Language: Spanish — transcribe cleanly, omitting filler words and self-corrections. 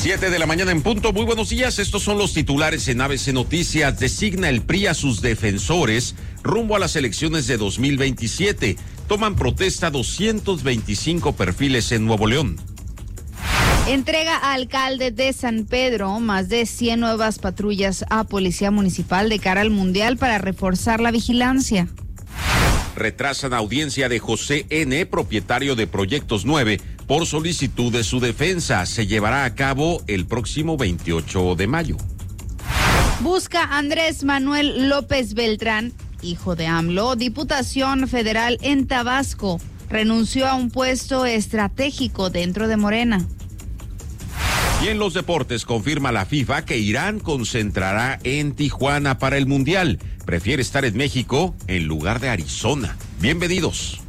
7 de la mañana en punto. Muy buenos días. Estos son los titulares en ABC Noticias. Designa el PRI a sus defensores rumbo a las elecciones de 2027. Toman protesta 225 perfiles en Nuevo León. Entrega a alcalde de San Pedro más de 100 nuevas patrullas a Policía Municipal de cara al Mundial para reforzar la vigilancia. Retrasan audiencia de José N., propietario de Proyectos 9, por solicitud de su defensa. Se llevará a cabo el próximo 28 de mayo. Busca Andrés Manuel López Beltrán, hijo de AMLO, Diputación Federal en Tabasco. Renunció a un puesto estratégico dentro de Morena. Y en los deportes confirma la FIFA que Irán concentrará en Tijuana para el Mundial. Prefiere estar en México en lugar de Arizona. Bienvenidos.